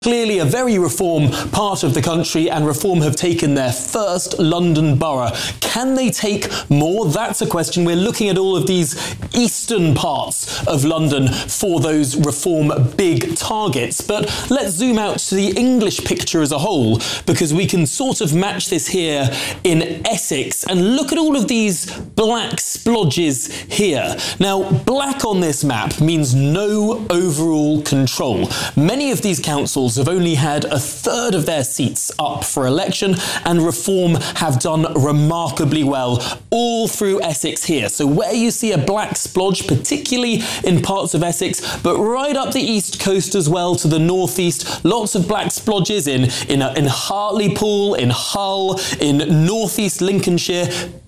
Clearly a very Reform part of the country, and Reform have taken their first London borough. Can they take more? That's a question. We're looking at all of these eastern parts of London for those Reform big targets. But let's zoom out to the English picture as a whole, because we can sort of match this here in Essex. And look at all of these black splodges here. Now, black on this map means no overall control. Many of these councils have only had a third of their seats up for election, and Reform have done remarkably well all through Essex here. So where you see a black splodge, particularly in parts of Essex, but right up the east coast as well to the northeast, lots of black splodges in Hartlepool, in Hull, in northeast Lincolnshire.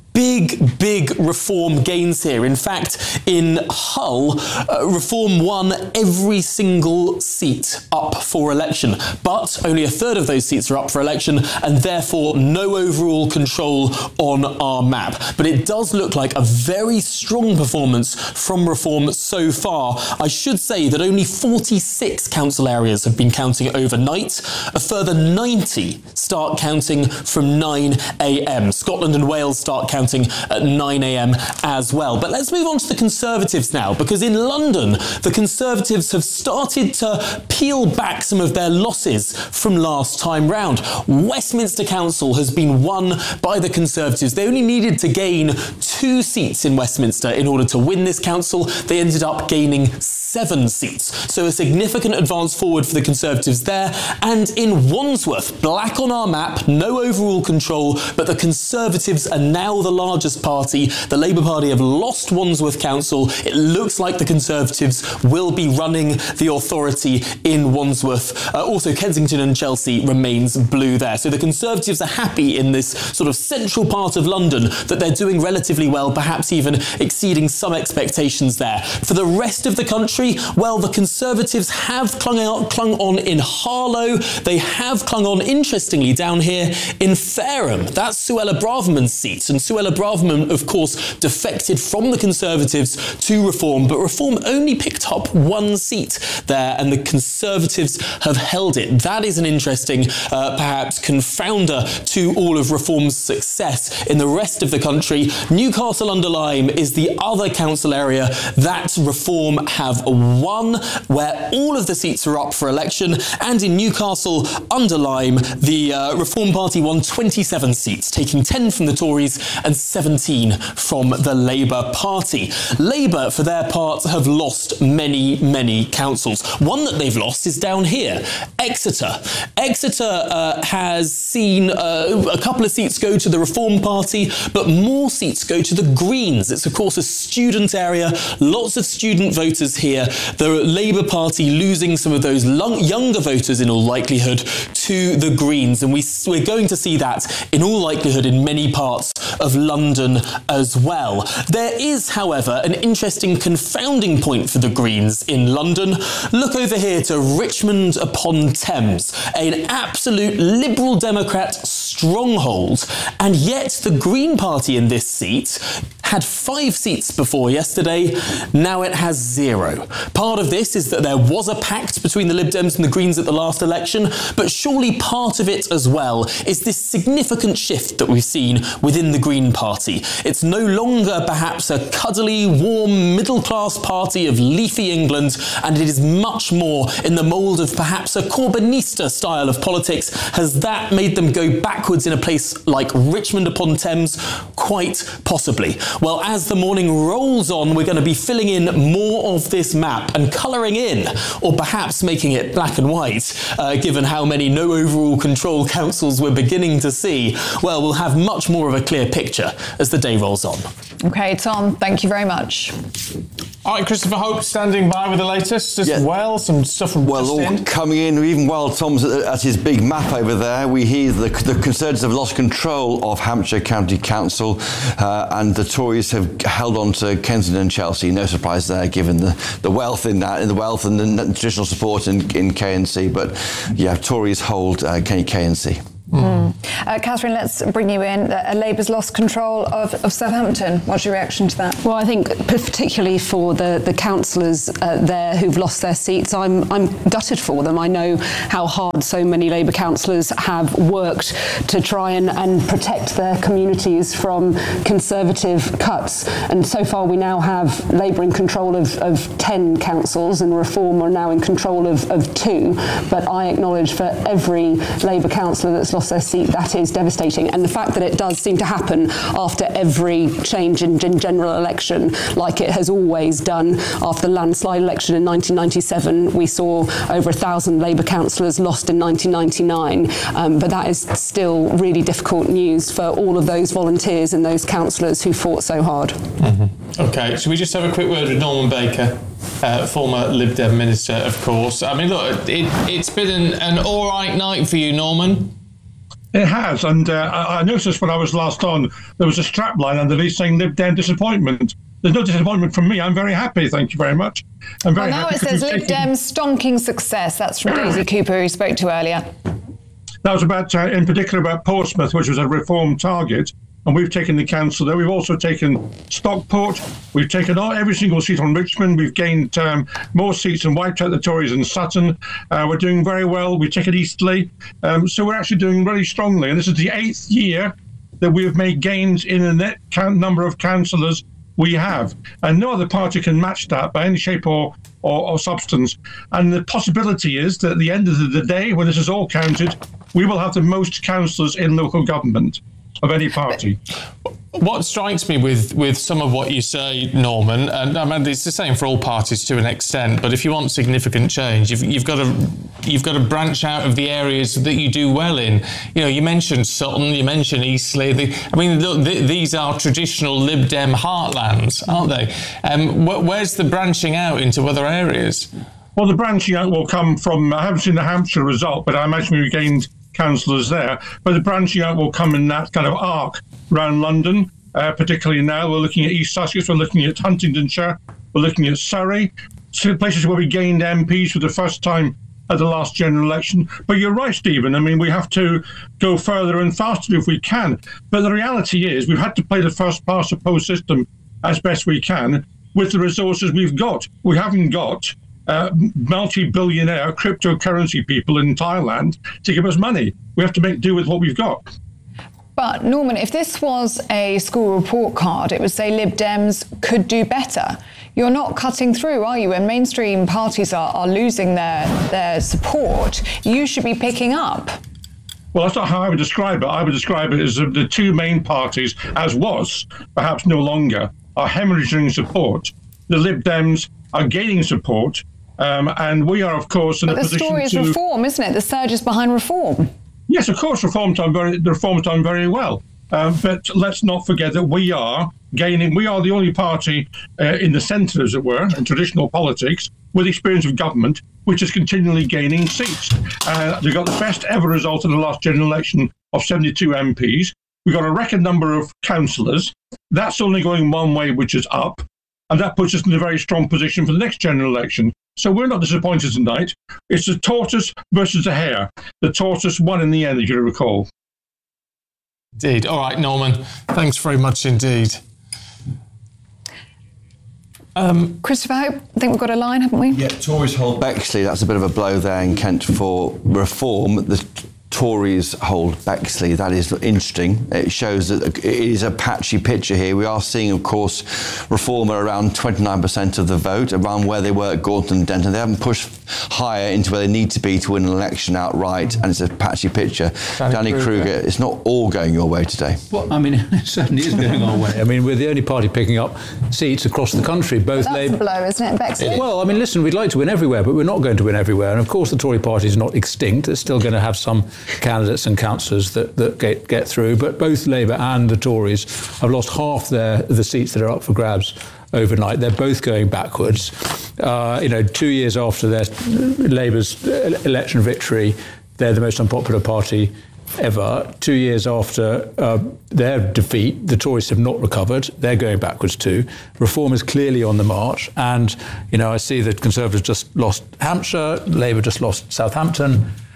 Big Reform gains here. In fact, in Hull, Reform won every single seat up for election, but only a third of those seats are up for election, and therefore no overall control on our map. But it does look like a very strong performance from Reform so far. I should say that only 46 council areas have been counting overnight. A further 90 start counting from 9 a.m. Scotland and Wales start counting at 9 a.m. as well. But let's move on to the Conservatives now, because in London, the Conservatives have started to peel back some of their losses from last time round. Westminster Council has been won by the Conservatives. They only needed to gain 2 seats in Westminster in order to win this council. They ended up gaining 7 seats. So a significant advance forward for the Conservatives there. And in Wandsworth, black on our map, no overall control, but the Conservatives are now the largest party. The Labour Party have lost Wandsworth Council. It looks like the Conservatives will be running the authority in Wandsworth. Also, Kensington and Chelsea remains blue there. So the Conservatives are happy in this sort of central part of London that they're doing relatively well, perhaps even exceeding some expectations there. For the rest of the country, well, the Conservatives have clung on in Harlow. They have clung on, interestingly, down here in Fareham. That's Suella Braverman's seat. And Suella Braverman, of course, defected from the Conservatives to Reform, but Reform only picked up 1 seat there, and the Conservatives have held it. That is an interesting, perhaps, confounder to all of Reform's success in the rest of the country. Newcastle under Lyme is the other council area that Reform have won, where all of the seats are up for election. And in Newcastle under Lyme, the Reform Party won 27 seats, taking 10 from the Tories and 17 from the Labour Party. Labour, for their part, have lost many councils. One that they've lost is down here, Exeter. Exeter has seen a couple of seats go to the Reform Party, but more seats go to the Greens. It's, of course, a student area, lots of student voters here. The Labour Party losing some of those younger voters, in all likelihood, to the Greens. And we're going to see that, in all likelihood, in many parts of London as well. There is, however, an interesting confounding point for the Greens in London. Look over here to Richmond upon Thames, an absolute Liberal Democrat stronghold, and yet the Green Party in this seat had 5 seats before yesterday. Now it has 0. Part of this is that there was a pact between the Lib Dems and the Greens at the last election, but surely part of it as well is this significant shift that we've seen within the Green Party. It's no longer perhaps a cuddly, warm, middle-class party of leafy England, and it is much more in the mould of perhaps a Corbynista style of politics. Has that made them go backwards in a place like Richmond upon Thames? Quite possibly. Well, as the morning rolls on, we're going to be filling in more of this map and colouring in, or perhaps making it black and white, given how many no overall control councils we're beginning to see. Well, we'll have much more of a clear picture as the day rolls on. OK, Tom, thank you very much. All right, Christopher Hope standing by with the latest as well. Some stuff from all coming in. Even while Tom's at his big map over there, we hear the Conservatives have lost control of Hampshire County Council, and the Tories have held on to Kensington and Chelsea. No surprise there, given the wealth in that, the wealth and the traditional support in KNC. But yeah, Tories hold KNC. Catherine, let's bring you in. Labour's lost control of Southampton. What's your reaction to that? Well, I think particularly for the councillors there who've lost their seats, I'm gutted for them. I know how hard so many Labour councillors have worked to try and protect their communities from Conservative cuts. And so far we now have Labour in control of 10 councils, and Reform are now in control of 2. But I acknowledge for every Labour councillor that's lost their seat, that is devastating. And the fact that it does seem to happen after every change in general election, like it has always done. After the landslide election in 1997, we saw over 1,000 Labour councillors lost in 1999. But that is still really difficult news for all of those volunteers and those councillors who fought so hard. OK, should we just have a quick word with Norman Baker, former Lib Dem minister, of course. I mean, look, it's been an all right night for you, Norman. It has, and I noticed when I was last on, there was a strapline underneath saying Lib Dem disappointment. There's no disappointment from me. I'm very happy, thank you very much. I'm very now happy it says Lib Dem stonking success. That's from Daisy Cooper, who you spoke to earlier. That was about, in particular, about Portsmouth, which was a Reform target. And we've taken the council there. We've also taken Stockport. We've taken every single seat on Richmond. We've gained more seats and wiped out the Tories in Sutton. We're doing very well. We've taken Eastleigh. So we're actually doing really strongly. And this is the 8th year that we have made gains in the net number of councillors we have. And no other party can match that by any shape or substance. And the possibility is that at the end of the day, when this is all counted, we will have the most councillors in local government of any party. What strikes me with some of what you say, Norman, and I mean it's the same for all parties to an extent, but if you want significant change, you've got to branch out of the areas that you do well in. You know, you mentioned Sutton, you mentioned Eastleigh. These are traditional Lib Dem heartlands, aren't they? Where's the branching out into other areas? Well, the branching out will come from, I haven't seen the Hampshire result, but I imagine we gained councillors there. But the branching out will come in that kind of arc around London, particularly now. We're looking at East Sussex, we're looking at Huntingdonshire, we're looking at Surrey, places where we gained MPs for the first time at the last general election. But you're right, Stephen. I mean, we have to go further and faster if we can. But the reality is we've had to play the first past the post system as best we can with the resources we've got. We haven't got multi-billionaire cryptocurrency people in Thailand to give us money. We have to make do with what we've got. But Norman, if this was a school report card, it would say Lib Dems could do better. You're not cutting through, are you? When mainstream parties are losing their support, you should be picking up. Well, that's not how I would describe it. I would describe it as the two main parties, as was, perhaps no longer, are hemorrhaging support. The Lib Dems are gaining support. And we are, of course, in a position to... But the story is Reform, isn't it? The surge is behind Reform. Yes, of course, Reform's done very well. But let's not forget that we are gaining... We are the only party in the centre, as it were, in traditional politics, with experience of government, which is continually gaining seats. They got the best ever result in the last general election of 72 MPs. We got a record number of councillors. That's only going one way, which is up. And that puts us in a very strong position for the next general election. So we're not disappointed tonight. It's the tortoise versus the hare. The tortoise won in the end, as you recall. Indeed. All right, Norman. Thanks very much indeed. Christopher Hope, I think we've got a line, haven't we? Yeah, Tories hold Bexley. That's a bit of a blow there in Kent for Reform. The Tories hold Bexley. That is interesting. It shows that it is a patchy picture here. We are seeing, of course, Reform are around 29% of the vote, around where they were at Gorton and Denton. They haven't pushed higher into where they need to be to win an election outright, and it's a patchy picture. Danny Kruger, it's not all going your way today. Well, I mean, it certainly is going our way. I mean, we're the only party picking up seats across the country. Both That's a blow, isn't it, Bexley? Well, I mean, listen, we'd like to win everywhere, but we're not going to win everywhere. And of course, the Tory party is not extinct. It's still going to have some candidates and councillors that get through. But both Labour and the Tories have lost half the seats that are up for grabs overnight. They're both going backwards. 2 years after Labour's election victory, they're the most unpopular party ever. 2 years after their defeat, the Tories have not recovered. They're going backwards too. Reform is clearly on the march. And, I see that Conservatives just lost Hampshire, Labour just lost Southampton.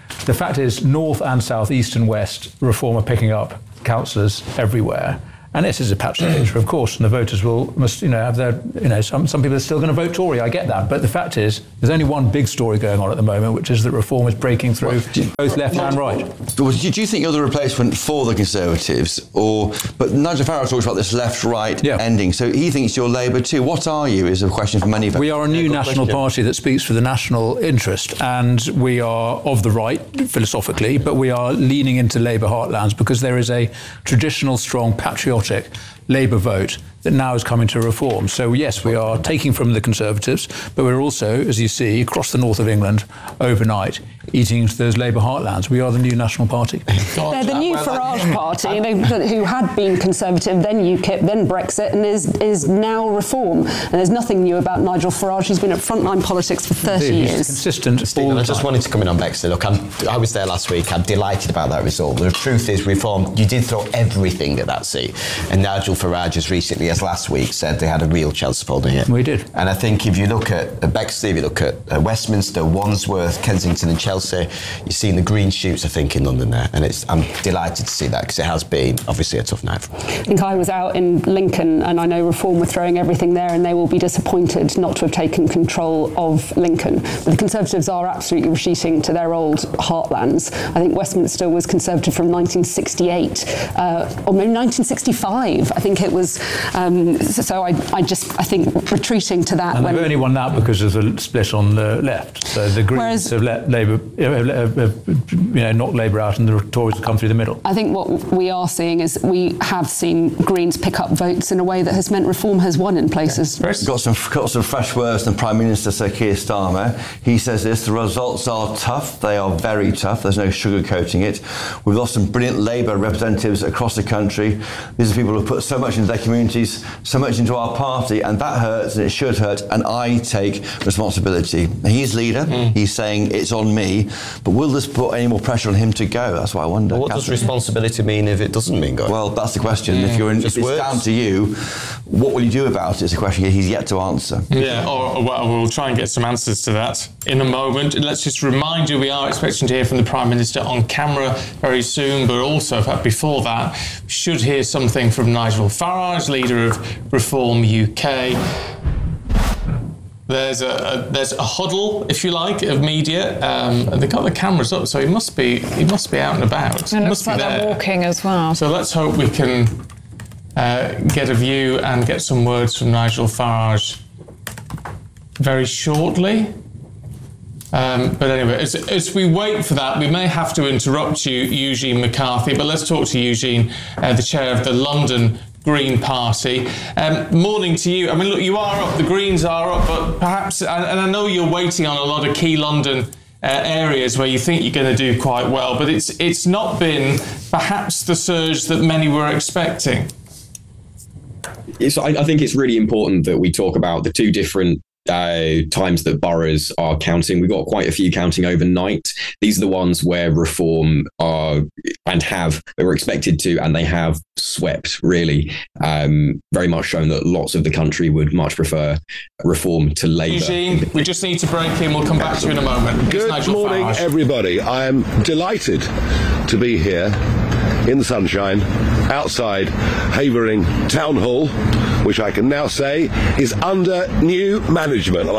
The fact is, north and south, east and west, Reform are picking up councillors everywhere. And this is a patchy picture, of course, and the voters must have their, some people are still going to vote Tory, I get that. But the fact is, there's only one big story going on at the moment, which is that Reform is breaking through both left and right. Do you think you're the replacement for the Conservatives? But Nigel Farage talks about this left-right ending, so he thinks you're Labour too. What are you, is a question for many of us. We are a new national party that speaks for the national interest, and we are of the right, philosophically, but we are leaning into Labour heartlands because there is a traditional, strong, patriotic Labour vote that now is coming to Reform. So yes, we are taking from the Conservatives, but we're also, as you see, across the north of England overnight, eating into those Labour heartlands. We are the new national party. They're the new Farage party, who had been Conservative, then UKIP, then Brexit, and is now Reform. And there's nothing new about Nigel Farage. He's been at frontline politics for 30 years. He's consistent. Stephen, I just wanted to come in on Brexit. Look, I was there last week. I'm delighted about that result. The truth is, Reform, you did throw everything at that seat. And Nigel Farage, as recently as last week, said they had a real chance of holding it. We did. And I think if you look at Bexley, if you look at Westminster, Wandsworth, Kensington and Chelsea, you're seeing the green shoots, I think, in London there. And I'm delighted to see that because it has been, obviously, a tough night. I think I was out in Lincoln and I know Reform were throwing everything there and they will be disappointed not to have taken control of Lincoln. But the Conservatives are absolutely retreating to their old heartlands. I think Westminster was Conservative from 1968 or maybe 1965. I think it was. So I think retreating to that. And they've only won that because there's a split on the left. So the Greens have let Labour, knocked Labour out, and the Tories have come through the middle. I think what we are seeing is we have seen Greens pick up votes in a way that has meant Reform has won in places. Got some fresh words from Prime Minister Sir Keir Starmer. He says this: the results are tough. They are very tough. There's no sugarcoating it. We've lost some brilliant Labour representatives across the country. These are people who put so much into their communities, so much into our party, and that hurts, and it should hurt, and I take responsibility. He's leader. He's saying it's on me, but will this put any more pressure on him to go? That's what I wonder. Well, what does responsibility mean if it doesn't mean going? Well, that's the question. If it's down to you, what will you do about it? It's a question he's yet to answer. Yeah, we'll try and get some answers to that in a moment. Let's just remind you, we are expecting to hear from the Prime Minister on camera very soon, but also, in fact, before that, we should hear something from Nigel Farage, leader of Reform UK. There's a huddle, if you like, of media. They've got the cameras up, so he must be out and about. And it looks like they're walking as well. So let's hope we can get a view and get some words from Nigel Farage very shortly. But anyway, as we wait for that, we may have to interrupt you, Eugene McCarthy, but let's talk to Eugene, the chair of the London Green Party. Morning to you. I mean, look, you are up, the Greens are up, but perhaps, and I know you're waiting on a lot of key London areas where you think you're going to do quite well, but it's not been perhaps the surge that many were expecting. I think it's really important that we talk about the two different times that boroughs are counting. We've got quite a few counting overnight. These are the ones where Reform they were expected to, and they have swept, really. Very much shown that lots of the country would much prefer Reform to Labour. Eugene, we just need to break in. We'll come back to you in a moment. Good morning, Farage. Everybody. I am delighted to be here in the sunshine outside Havering Town Hall, which I can now say is under new management.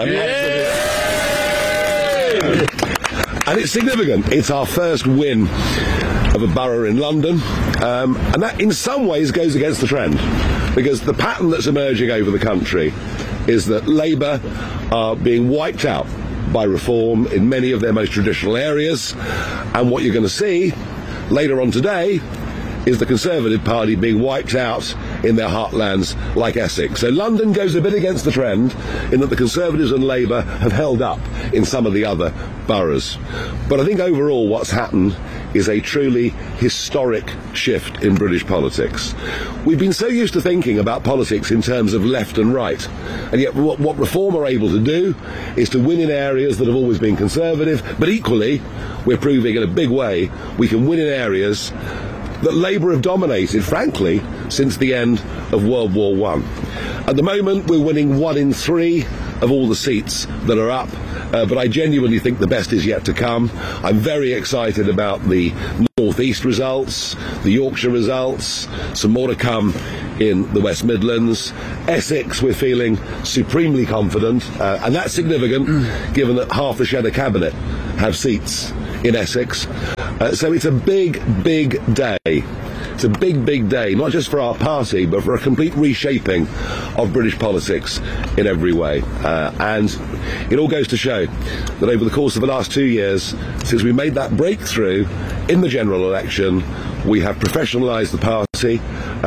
And it's significant. It's our first win of a borough in London, and that in some ways goes against the trend, because the pattern that's emerging over the country is that Labour are being wiped out by Reform in many of their most traditional areas, and what you're going to see later on today is the Conservative Party being wiped out in their heartlands like Essex. So London goes a bit against the trend in that the Conservatives and Labour have held up in some of the other boroughs. But I think overall what's happened is a truly historic shift in British politics. We've been so used to thinking about politics in terms of left and right, and yet what Reform are able to do is to win in areas that have always been Conservative, but equally we're proving in a big way we can win in areas that Labour have dominated, frankly, since the end of World War I. At the moment, we're winning 1 in 3 of all the seats that are up, but I genuinely think the best is yet to come. I'm very excited about the North East results, the Yorkshire results, some more to come in the West Midlands. Essex, we're feeling supremely confident, and that's significant given that half the Cheddar Cabinet have seats in Essex. So it's a big, big day. It's a big, big day, not just for our party, but for a complete reshaping of British politics in every way. And it all goes to show that over the course of the last 2 years, since we made that breakthrough in the general election, we have professionalised the party.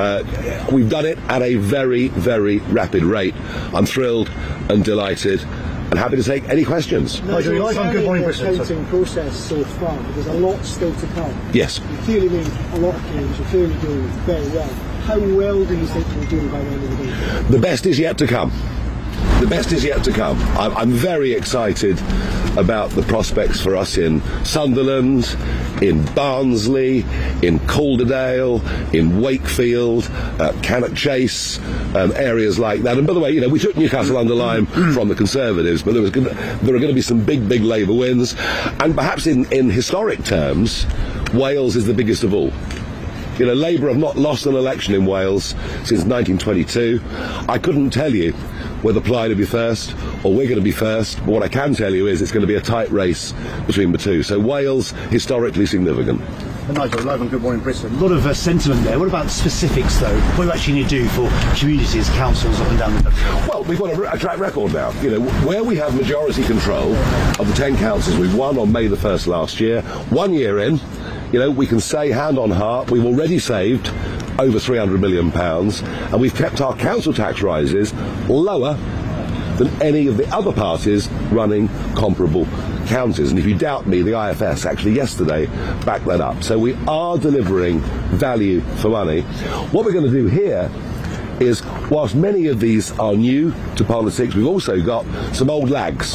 We've done it at a very, very rapid rate. I'm thrilled and delighted and happy to take any questions. Nigel, you're on Good Morning Britain. Counting process so far, but there's a lot still to come. Yes. You clearly made a lot of claims, you're clearly doing very well. How well do you think you're doing by the end of the day? The best is yet to come. The best is yet to come. I'm very excited about the prospects for us in Sunderland, in Barnsley, in Calderdale, in Wakefield, Cannock Chase, areas like that. And by the way, we took Newcastle under Lyme from the Conservatives, but there are going to be some big, big Labour wins. And perhaps in historic terms, Wales is the biggest of all. Labour have not lost an election in Wales since 1922. I couldn't tell you whether Plaid will be first or we're going to be first, but what I can tell you is it's going to be a tight race between the two. So Wales, historically significant. And Nigel, live on Good Morning Britain. A lot of sentiment there. What about specifics, though? What do you actually need to do for communities, councils up and down the country? Well, we've got a track record now. Where we have majority control of the 10 councils we've won on May the 1st last year, 1 year in, we can say hand on heart we've already saved over £300 million, and we've kept our council tax rises lower than any of the other parties running comparable counties. And if you doubt me, the IFS actually yesterday backed that up. So we are delivering value for money. What we're going to do here is, whilst many of these are new to politics, we've also got some old lags.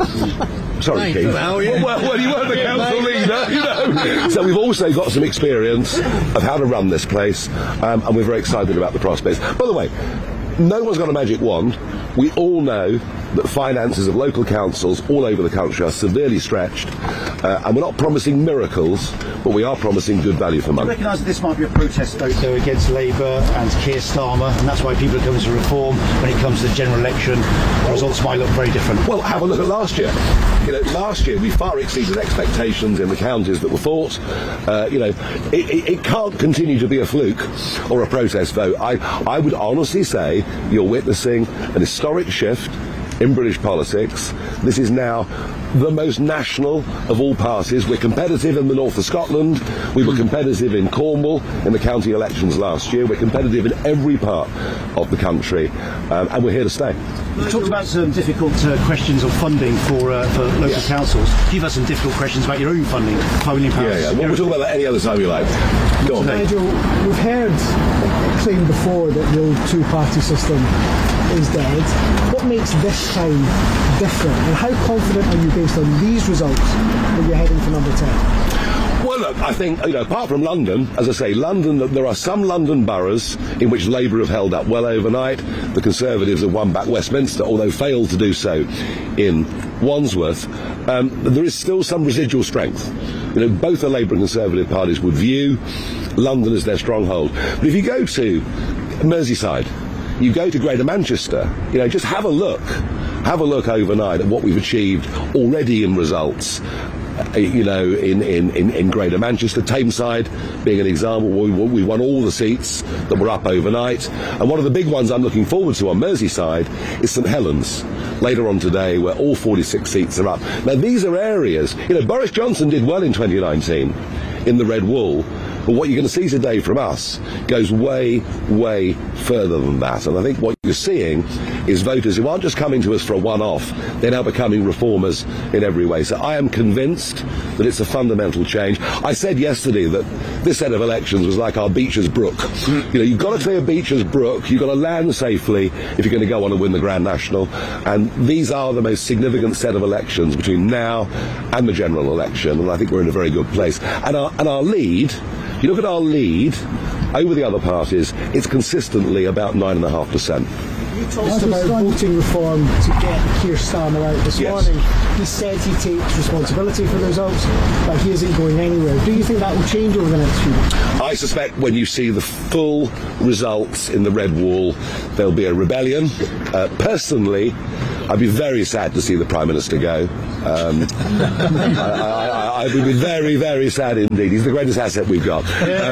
Sorry, Keith. Well, you weren't the council leader, So we've also got some experience of how to run this place, and we're very excited about the prospects. By the way, no one's got a magic wand. We all know that finances of local councils all over the country are severely stretched, and we're not promising miracles, but we are promising good value for money. Do you recognise that this might be a protest vote, though, against Labour and Keir Starmer, and that's why people are coming to reform when it comes to the general election? The results might look very different. Well, have a look at last year. Last year we far exceeded expectations in the counties that were fought. It can't continue to be a fluke or a protest vote. I would honestly say you're witnessing an historic shift in British politics. This is now the most national of all parties. We're competitive in the north of Scotland. We were competitive in Cornwall in the county elections last year. We're competitive in every part of the country, and we're here to stay. You talked about some difficult questions of funding for local councils. You've had some difficult questions about your own funding, £5 million. Yeah. Well, we'll talk about that any other time you like. Go on. Nigel, we've heard claimed before that the old two-party system is dead. What makes this time different, and how confident are you, based on these results, that you're heading for number 10? Well, look, I think, apart from London, as I say, there are some London boroughs in which Labour have held up well overnight. The Conservatives have won back Westminster, although failed to do so in Wandsworth. There is still some residual strength. Both the Labour and Conservative parties would view London as their stronghold. But if you go to Merseyside, you go to Greater Manchester, just have a look overnight at what we've achieved already in results. In Greater Manchester, Tameside being an example, we won all the seats that were up overnight. And one of the big ones I'm looking forward to on Merseyside is St Helens, later on today, where all 46 seats are up. Now, these are areas, Boris Johnson did well in 2019 in the Red Wall, but what you're going to see today from us goes way, way further than that. And I think what you're seeing is voters who aren't just coming to us for a one-off, they're now becoming reformers in every way. So I am convinced that it's a fundamental change. I said yesterday that this set of elections was like our Beecher's Brook. You've got to clear Beecher's Brook, you've got to land safely if you're going to go on and win the Grand National. And these are the most significant set of elections between now and the general election, and I think we're in a very good place. And our lead, if you look at our lead over the other parties, it's consistently about 9.5%. He talked about voting reform to get Keir Starmer out this morning. He said he takes responsibility for the results, but he isn't going anywhere. Do you think that will change over the next few weeks? I suspect when you see the full results in the Red Wall, there'll be a rebellion. Personally, I'd be very sad to see the Prime Minister go. I would be very, very sad indeed. He's the greatest asset we've got.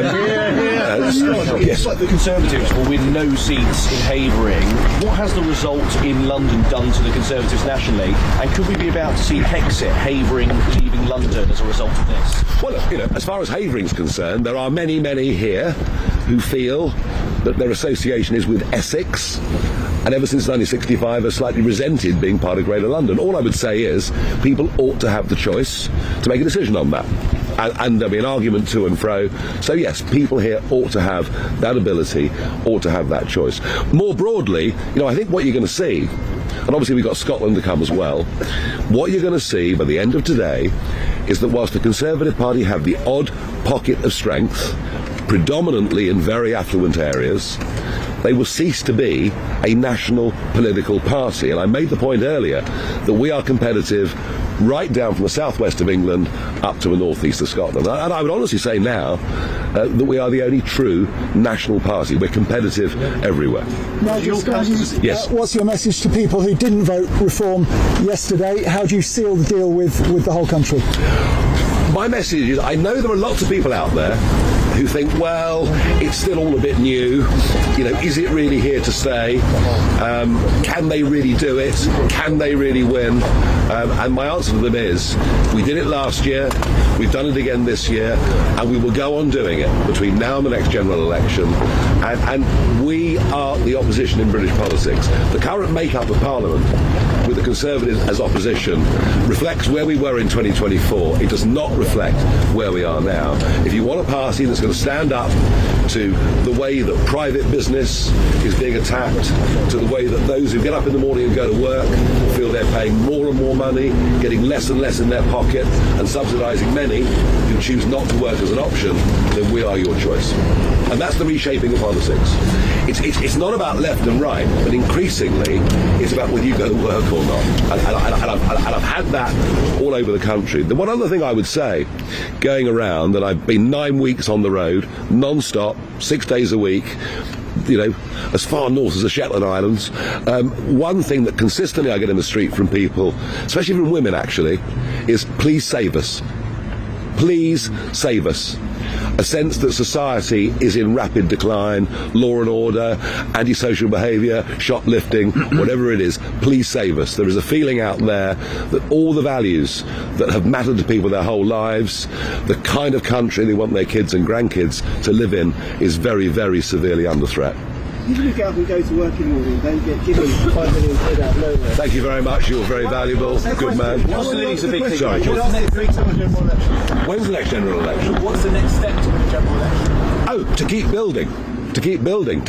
Yes. Like the Conservatives will win no seats in Havering. What has the result in London done to the Conservatives nationally? And could we be about to see Hexit, Havering, leaving London as a result of this? Well, look, as far as Havering's concerned, there are many, many here who feel that their association is with Essex, and ever since 1965 are slightly resented being part of Greater London. All I would say is people ought to have the choice to make a decision on that. And there'll be an argument to and fro. So yes, people here ought to have that ability, ought to have that choice. More broadly, I think what you're going to see, and obviously we've got Scotland to come as well, what you're going to see by the end of today is that whilst the Conservative Party have the odd pocket of strength, predominantly in very affluent areas, they will cease to be a national political party. And I made the point earlier that we are competitive right down from the southwest of England up to the northeast of Scotland. And I would honestly say now that we are the only true national party. We're competitive everywhere. Nigel, yes. What's your message to people who didn't vote reform yesterday? How do you seal the deal with the whole country? My message is, I know there are lots of people out there who think, well, it's still all a bit new. Is it really here to stay? Can they really do it? Can they really win? And my answer to them is, we did it last year, we've done it again this year, and we will go on doing it between now and the next general election. And we are the opposition in British politics. The current makeup of Parliament, with the Conservatives as opposition, reflects where we were in 2024. It does not reflect where we are now. If you want a party that's going to stand up to the way that private business is being attacked, to the way that those who get up in the morning and go to work feel they're paying more and more money, getting less and less in their pocket, and subsidising many who choose not to work as an option, then we are your choice. And that's the reshaping of politics. It's not about left and right, but increasingly it's about whether you go to work or not. And I've had that all over the country. The one other thing I would say, going around, and I've been 9 weeks on the road, non-stop, 6 days a week, as far north as the Shetland Islands. One thing that consistently I get in the street from people, especially from women actually, is please save us. Please save us. A sense that society is in rapid decline, law and order, antisocial behaviour, shoplifting, whatever it is, please save us. There is a feeling out there that all the values that have mattered to people their whole lives, the kind of country they want their kids and grandkids to live in, is very, very severely under threat. Even if you get up and go to work in the morning, don't get given £5 million out of nowhere. Thank you very much. You're very valuable. Good man. What's the next big thing? Sorry. When's the next general election? What's the next step to the general election? Oh, to keep building. To keep building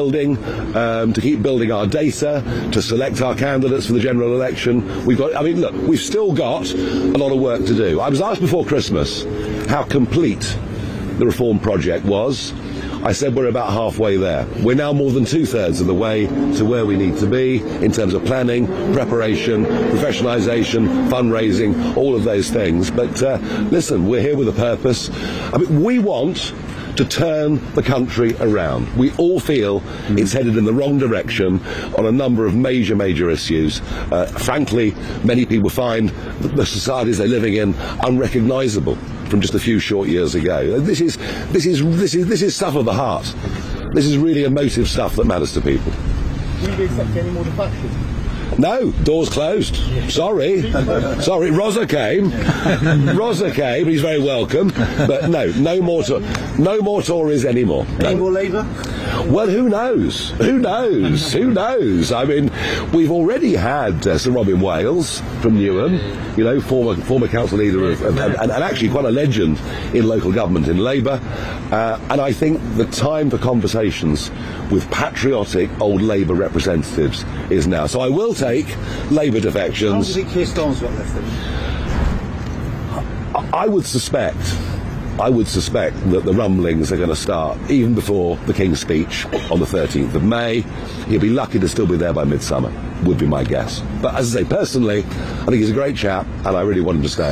our data, to select our candidates for the general election. We've still got a lot of work to do. I was asked before Christmas how complete the reform project was. I said we're about halfway there. We're now more than 2/3 of the way to where we need to be in terms of planning, preparation, professionalisation, fundraising, all of those things. But listen, we're here with a purpose. We want to turn the country around. We all feel it's headed in the wrong direction on a number of major issues. Frankly, many people find that the societies they're living in unrecognisable from just a few short years ago. This is stuff of the heart. This is really emotive stuff that matters to people. Will you be accepting any more defections? No, doors closed. Sorry. Rosa came. He's very welcome. But no more Tories anymore. No. Any more Labour? Well, who knows? I mean, we've already had Sir Robin Wales from Newham, former council leader and actually quite a legend in local government in Labour. And I think the time for conversations with patriotic old Labour representatives is now. So I will take Labour defections. How do you think Keir Starmer's got left then? I would suspect I would suspect that the rumblings are going to start even before the King's speech on the 13th of May. He'll be lucky to still be there by midsummer, would be my guess. But as I say, personally, I think he's a great chap, and I really want him to stay.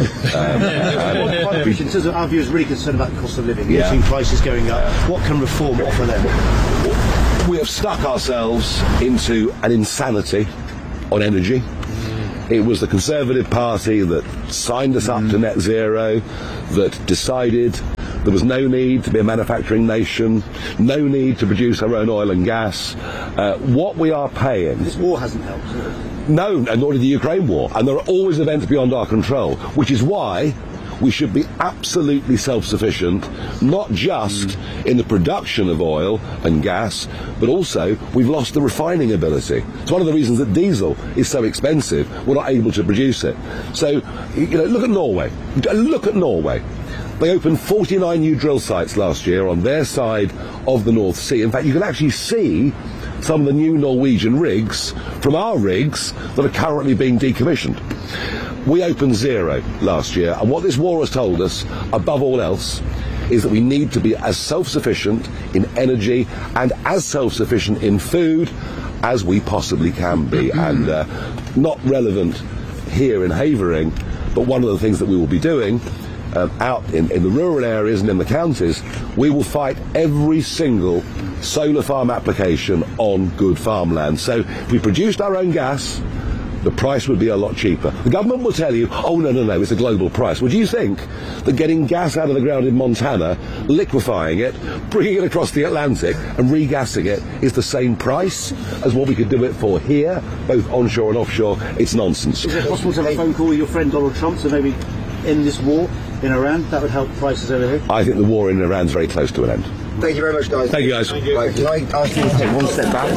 In terms of our view is really concerned about the cost of living. We've seen prices going up. What can reform offer them? We have stuck ourselves into an insanity on energy. It was the Conservative Party that signed us up to net zero, that decided there was no need to be a manufacturing nation, no need to produce our own oil and gas. What we are paying... This war hasn't helped. No, and nor did the Ukraine war. And there are always events beyond our control, which is why we should be absolutely self-sufficient, not just in the production of oil and gas, but also we've lost the refining ability. It's one of the reasons that diesel is so expensive. We're not able to produce it. So, look at Norway. Look at Norway. They opened 49 new drill sites last year on their side of the North Sea. In fact, you can actually see some of the new Norwegian rigs from our rigs that are currently being decommissioned. We opened 0 last year, and what this war has told us, above all else, is that we need to be as self-sufficient in energy and as self-sufficient in food as we possibly can be. And not relevant here in Havering, but one of the things that we will be doing out in the rural areas and in the counties, we will fight every single solar farm application on good farmland. So if we produced our own gas, the price would be a lot cheaper. The government will tell you, oh, no, it's a global price. Well, do you think that getting gas out of the ground in Montana, liquefying it, bringing it across the Atlantic and regassing it is the same price as what we could do it for here, both onshore and offshore? It's nonsense. Is it possible to have a phone call with your friend Donald Trump to maybe end this war in Iran? That would help prices over here. I think the war in Iran is very close to an end. Thank you very much, guys. Thank you, guys. Right, can I ask you to take one step back?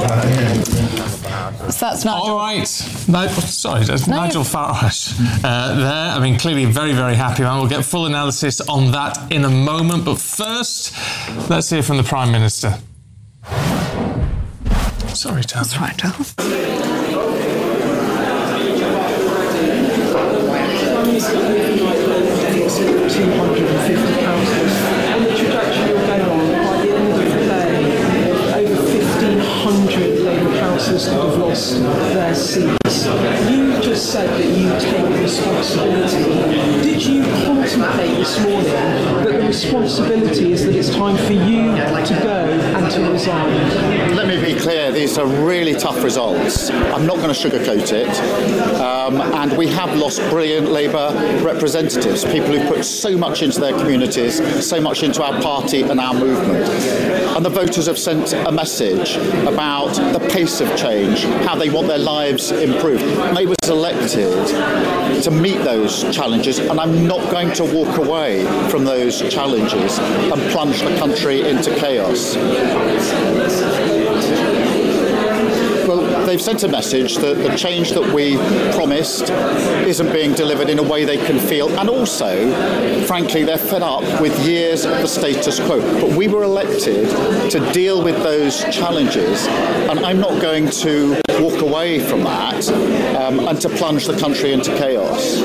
So that's Nigel. All right. Sorry, there's Nigel Farage there. I mean, clearly very, very happy man. We'll get full analysis on that in a moment. But first, let's hear from the Prime Minister. Sorry, Tom. That's right, Tom. And the trajectory you're going on, by the end of the day, over 1,500 Labour councillors that have lost their seats. You just said that you take responsibility. Did you contemplate this morning that the responsibility is that it's time for you to go and to resign? Let me be clear, these are really tough results. I'm not going to sugarcoat it. And we have lost brilliant Labour representatives, people who put so much into their communities, so much into our party and our movement. And the voters have sent a message about the pace of change, how they want their lives improved. Labour was elected to meet those challenges, and I'm not going to walk away from those challenges and plunge the country into chaos. Well, they've sent a message that the change that we promised isn't being delivered in a way they can feel, and also, frankly, they're fed up with years of the status quo. But we were elected to deal with those challenges, and I'm not going to walk away from that and to plunge the country into chaos.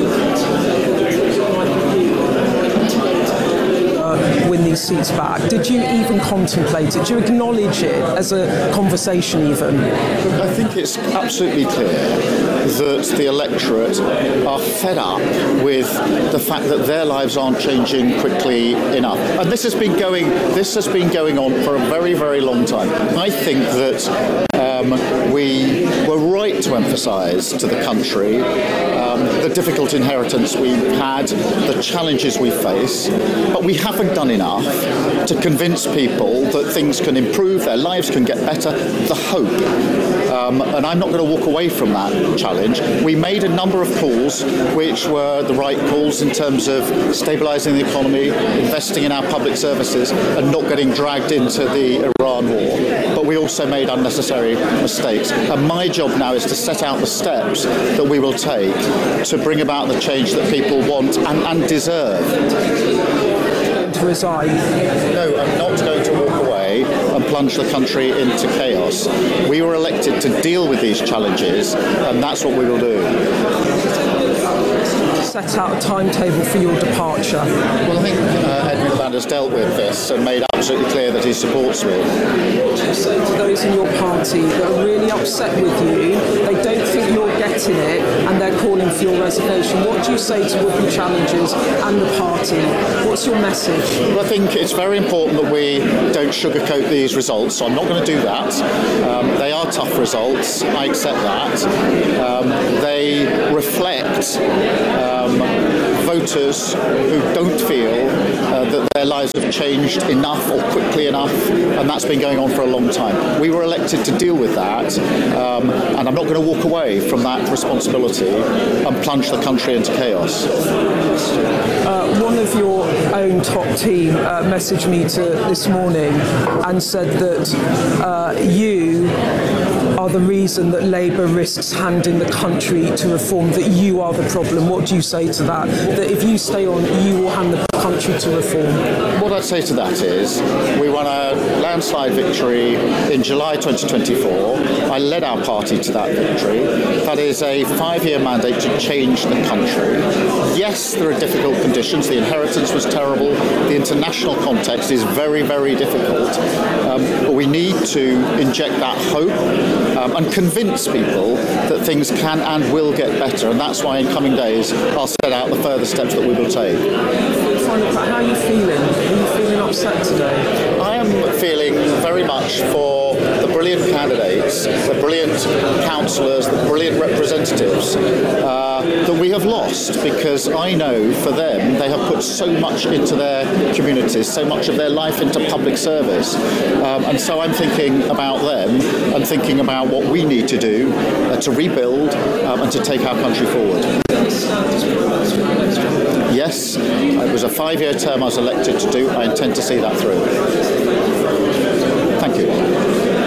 Win these seats back. Did you even contemplate it? Did you acknowledge it as a conversation even? I think it's absolutely clear that the electorate are fed up with the fact that their lives aren't changing quickly enough. And this has been going on for a very, very long time. I think that we were right to emphasise to the country the difficult inheritance we've had, the challenges we face, but we haven't done enough to convince people that things can improve, their lives can get better, the hope. And I'm not going to walk away from that challenge. We made a number of calls which were the right calls in terms of stabilising the economy, investing in our public services and not getting dragged into the Iran war. But we also made unnecessary mistakes. And my job now is to set out the steps that we will take to bring about the change that people want and deserve. To resign? No, I'm not going to walk away and plunge the country into chaos. We were elected to deal with these challenges, and that's what we will do. Set out a timetable for your departure. Well, I think Edwin has dealt with this and made absolutely clear that he supports me. What do you say to those in your party that are really upset with you? They don't think you're getting it and they're calling for your resignation. What do you say to would-be challengers and the party? What's your message? Well, I think it's very important that we don't sugarcoat these results, so I'm not going to do that. They are tough results, I accept that. They reflect voters who don't feel that their lives have changed enough or quickly enough, and that's been going on for a long time. We were elected to deal with that, and I'm not going to walk away from that responsibility and plunge the country into chaos. One of your own top team messaged me this morning and said that you are the reason that Labour risks handing the country to reform, that you are the problem. What do you say to that? That if you stay on, you will hand the country to reform? What I'd say to that is we won a landslide victory in July 2024. I led our party to that victory. That is a 5-year mandate to change the country. Yes, there are difficult conditions. The inheritance was terrible. The international context is very, very difficult. But we need to inject that hope and convince people that things can and will get better. And that's why in coming days I'll set out the further steps that we will take. How are you feeling? Are you feeling upset today? I am feeling very much for the brilliant candidates, the brilliant councillors, the brilliant representatives that we have lost, because I know for them they have put so much into their communities, so much of their life into public service, and so I'm thinking about them and thinking about what we need to do to rebuild and to take our country forward. Yes, it was a 5-year term I was elected to do. I intend to see that through. Thank you.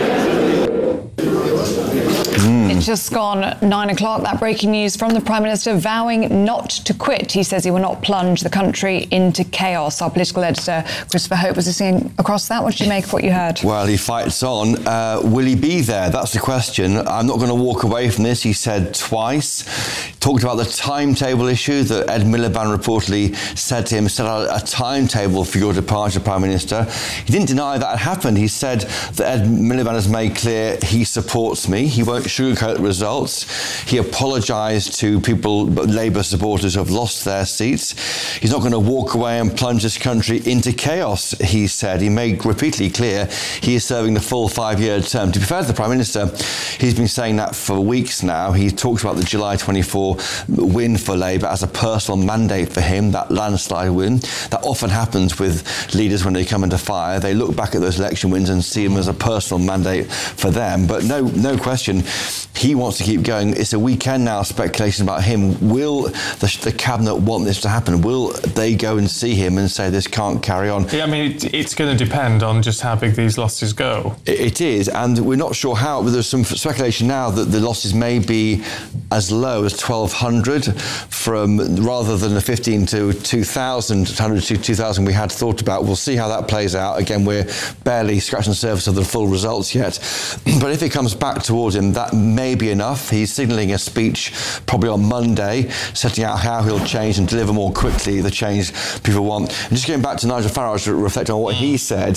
It's just gone 9 o'clock. That breaking news from the Prime Minister vowing not to quit. He says he will not plunge the country into chaos. Our political editor, Christopher Hope, was listening across that. What did you make of what you heard? Well, he fights on. Will he be there? That's the question. I'm not going to walk away from this, he said twice. Talked about the timetable issue that Ed Miliband reportedly said to him, set out a timetable for your departure, Prime Minister. He didn't deny that had happened. He said that Ed Miliband has made clear he supports me. He won't sugarcoat the results. He apologised to people, Labour supporters who have lost their seats. He's not going to walk away and plunge this country into chaos, he said. He made repeatedly clear he is serving the full 5-year term. To be fair to the Prime Minister, he's been saying that for weeks now. He talks about the July 24 win for Labour as a personal mandate for him, that landslide win. That often happens with leaders when they come under fire. They look back at those election wins and see them as a personal mandate for them. But no question, he wants to keep going. It's a weekend now, speculation about him. Will the Cabinet want this to happen? Will they go and see him and say this can't carry on? Yeah, I mean, it's going to depend on just how big these losses go. It is, and we're not sure how, but there's some speculation now that the losses may be as low as 1,200 from rather than the 15 to 2,000, 100 to 2,000 we had thought about. We'll see how that plays out. Again, we're barely scratching the surface of the full results yet. But if it comes back towards him, that may be enough. He's signalling a speech probably on Monday, setting out how he'll change and deliver more quickly the change people want. And just going back to Nigel Farage to reflect on what he said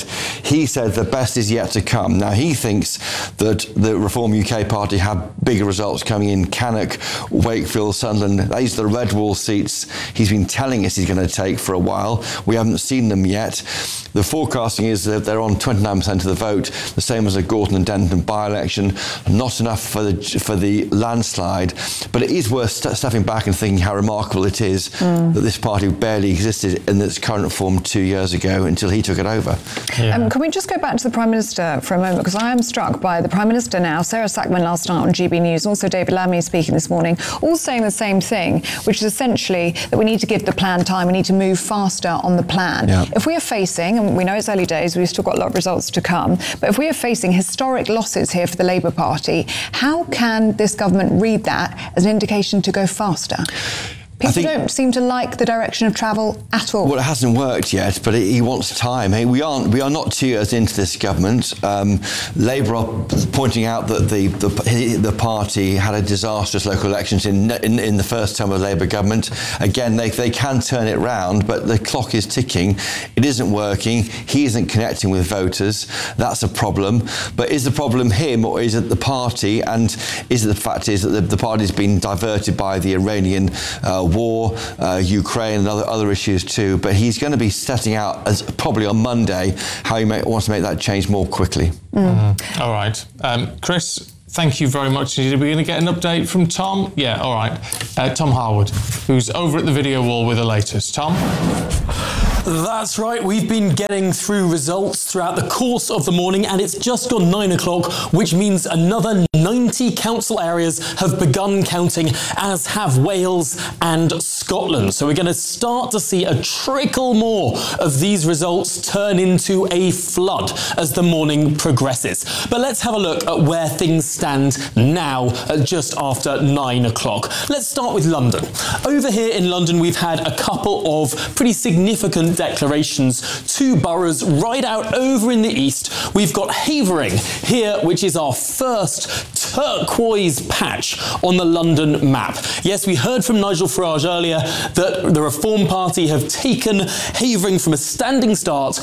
the best is yet to come. Now, he thinks that the Reform UK party have bigger results coming in Cannock, Wakefield, Sunderland. These are the red wall seats he's been telling us he's going to take for a while. We haven't seen them yet. The forecasting is that they're on 29% of the vote, the same as the Gorton and Denton by-election. Not enough for the landslide, but it is worth stepping back and thinking how remarkable it is that this party barely existed in its current form 2 years ago until he took it over. Yeah. Can we just go back to the Prime Minister for a moment? Because I am struck by the Prime Minister now, Sarah Sackman last night on GB News, also David Lammy speaking this morning, all saying the same thing, which is essentially that we need to give the plan time, we need to move faster on the plan. Yeah. If we are facing, and we know it's early days, we've still got a lot of results to come, but if we are facing historic losses here for the Labour Party, how can this government read that as an indication to go faster? People don't seem to like the direction of travel at all. Well, it hasn't worked yet, but he wants time. Hey, we are not 2 years into this government. Labour are pointing out that the party had a disastrous local elections in the first term of Labour government. Again, they can turn it round, but the clock is ticking. It isn't working. He isn't connecting with voters. That's a problem. But is the problem him, or is it the party? And is it the fact is that the party's been diverted by the Iranian war, Ukraine, and other issues too? But he's going to be setting out, as probably on Monday, how he wants to make that change more quickly. All right. Chris, thank you very much. Are we going to get an update from Tom? Yeah, all right. Tom Harwood, who's over at the video wall with the latest. Tom? That's right, we've been getting through results throughout the course of the morning, and it's just gone 9 o'clock, which means another 90 council areas have begun counting, as have Wales and Scotland. So we're going to start to see a trickle more of these results turn into a flood as the morning progresses. But let's have a look at where things stand now at just after 9 o'clock. Let's start with London. Over here in London, we've had a couple of pretty significant declarations. 2 boroughs right out over in the east. We've got Havering here, which is our first turquoise patch on the London map. Yes, we heard from Nigel Farage earlier that the Reform Party have taken Havering from a standing start,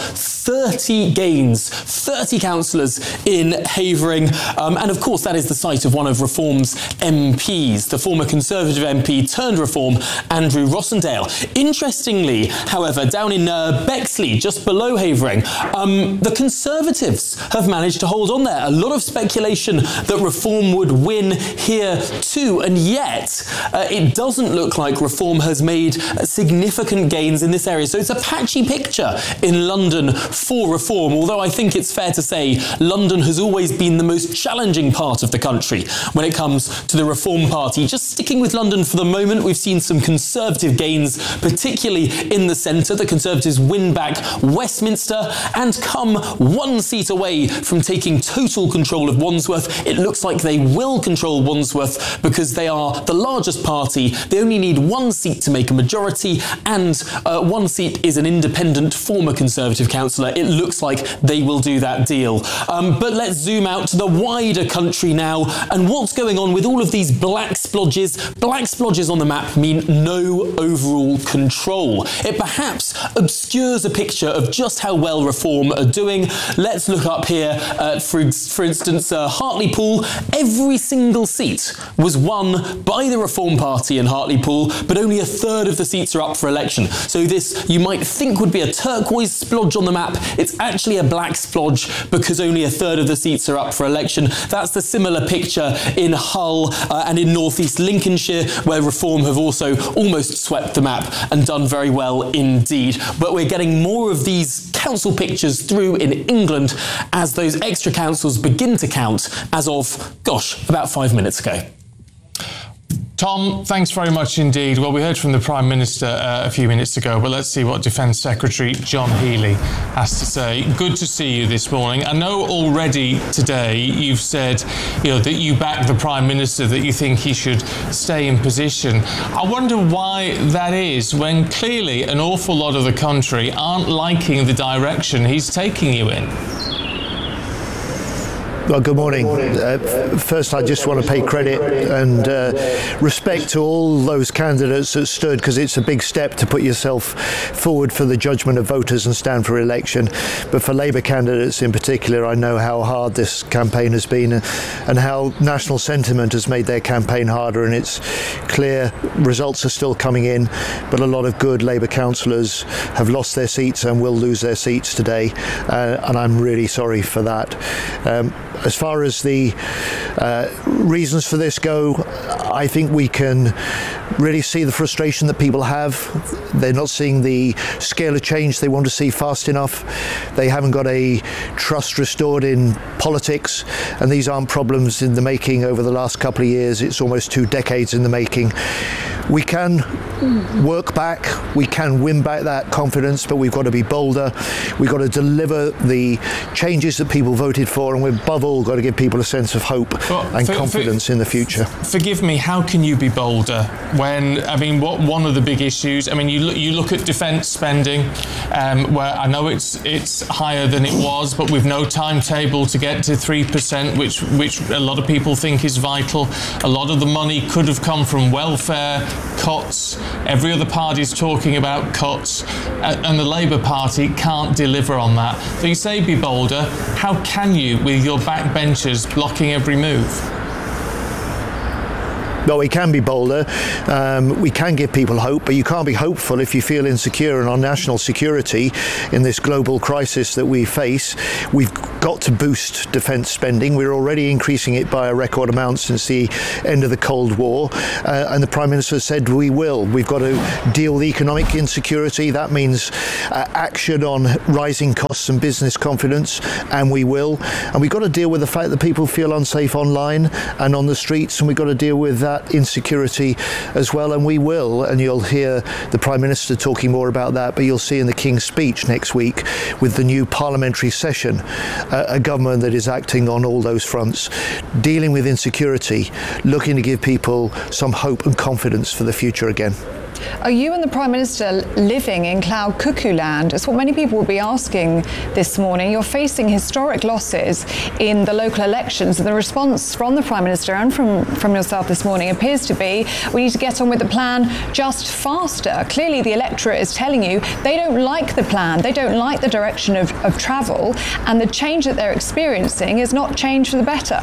30 gains, 30 councillors in Havering, and of course that is the site of one of Reform's MPs, the former Conservative MP turned Reform, Andrew Rossendale. Interestingly, however, down in Bexley, just below Havering, the Conservatives have managed to hold on there. A lot of speculation that Reform would win here too, and yet it doesn't look like Reform has made significant gains in this area. So it's a patchy picture in London for Reform, although I think it's fair to say London has always been the most challenging part of the country when it comes to the Reform Party. Just sticking with London for the moment, we've seen some Conservative gains, particularly in the centre. The Conservatives win back Westminster and come 1 seat away from taking total control of Wandsworth. It looks like they will control Wandsworth because they are the largest party. They only need 1 seat to make a majority, and 1 seat is an independent former Conservative councillor. It looks like they will do that deal. But let's zoom out to the wider country now, and what's going on with all of these black splodges. Black splodges on the map mean no overall control. It perhaps obscures a picture of just how well Reform are doing. Let's look up here, for instance, Hartlepool. Every single seat was won by the Reform Party in Hartlepool, but only 1/3 of the seats are up for election. So this, you might think, would be a turquoise splodge on the map. It's actually a black splodge because only 1/3 of the seats are up for election. That's the similar picture in Hull and in North East Lincolnshire, where Reform have also almost swept the map and done very well indeed. But we're getting more of these council pictures through in England as those extra councils begin to count as of, about 5 minutes ago. Tom, thanks very much indeed. Well, we heard from the Prime Minister a few minutes ago, but let's see what Defence Secretary John Healey has to say. Good to see you this morning. I know already today you've said, that you back the Prime Minister, that you think he should stay in position. I wonder why that is, when clearly an awful lot of the country aren't liking the direction he's taking you in. Well, good morning. First, I just want to pay credit and respect to all those candidates that stood, because it's a big step to put yourself forward for the judgment of voters and stand for election. But for Labour candidates in particular, I know how hard this campaign has been and how national sentiment has made their campaign harder, and it's clear results are still coming in, but a lot of good Labour councillors have lost their seats and will lose their seats today, and I'm really sorry for that. As far as the reasons for this go, I think we can really see the frustration that people have. They're not seeing the scale of change they want to see fast enough. They haven't got a trust restored in politics, and these aren't problems in the making over the last couple of years. It's almost 2 decades in the making. We can work back, we can win back that confidence, but we've got to be bolder. We've got to deliver the changes that people voted for, and above all got to give people a sense of hope and confidence in the future. Forgive me, how can you be bolder when, I mean, one of the big issues, I mean, you look at defence spending, where I know it's higher than it was, but with no timetable to get to 3%, which a lot of people think is vital. A lot of the money could have come from welfare cuts. Every other party's talking about cuts, and the Labour Party can't deliver on that. So you say be bolder. How can you, with your backbenchers blocking every move? Well, we can be bolder. We can give people hope, but you can't be hopeful if you feel insecure in our national security in this global crisis that we face. We've got to boost defence spending. We're already increasing it by a record amount since the end of the Cold War, and the Prime Minister said we will. We've got to deal with economic insecurity. That means action on rising costs and business confidence, and we will. And we've got to deal with the fact that people feel unsafe online and on the streets, and we've got to deal with that insecurity as well, and we will. And you'll hear the Prime Minister talking more about that, but you'll see in the King's speech next week with the new parliamentary session a government that is acting on all those fronts, dealing with insecurity, looking to give people some hope and confidence for the future again. Are you and the Prime Minister living in cloud cuckoo land? It's what many people will be asking this morning. You're facing historic losses in the local elections, and the response from the Prime Minister and from yourself this morning appears to be, we need to get on with the plan just faster. Clearly the electorate is telling you they don't like the plan, they don't like the direction of travel, and the change that they're experiencing is not change for the better.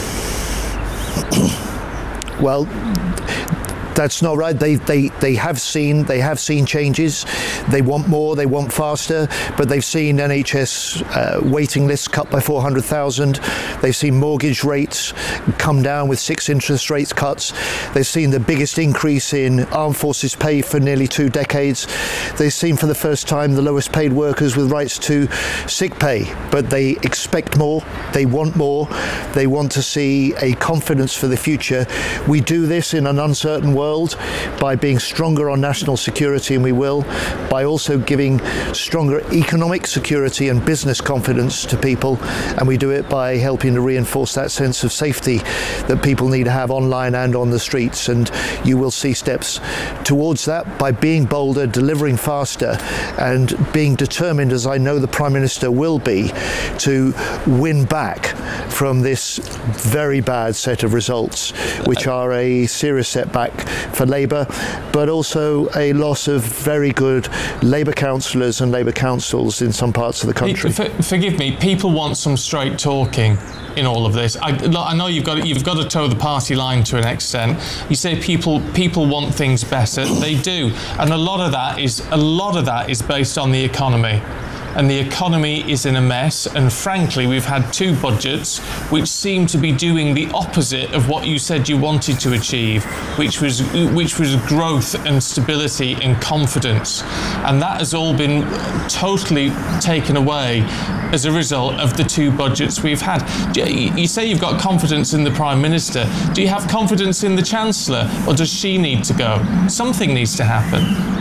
Well, that's not right. They have seen changes. They want more. They want faster. But they've seen NHS waiting lists cut by 400,000. They've seen mortgage rates come down with 6 interest rates cuts. They've seen the biggest increase in armed forces pay for nearly 2 decades. They've seen for the first time the lowest paid workers with rights to sick pay. But they expect more. They want more. They want to see a confidence for the future. We do this in an uncertain world by being stronger on national security, and we will, by also giving stronger economic security and business confidence to people, and we do it by helping to reinforce that sense of safety that people need to have online and on the streets. And you will see steps towards that by being bolder, delivering faster, and being determined, as I know the Prime Minister will be, to win back from this very bad set of results, which are a serious setback for Labour, but also a loss of very good Labour councillors and Labour councils in some parts of the country. Forgive me, people want some straight talking in all of this. I know you've got to toe the party line to an extent. You say people want things better. They do, and a lot of that is based on the economy. And the economy is in a mess, and frankly we've had 2 budgets which seem to be doing the opposite of what you said you wanted to achieve, which was growth and stability and confidence, and that has all been totally taken away as a result of the 2 budgets we've had. You say you've got confidence in the Prime Minister. Do you have confidence in the Chancellor, or does she need to go? Something needs to happen.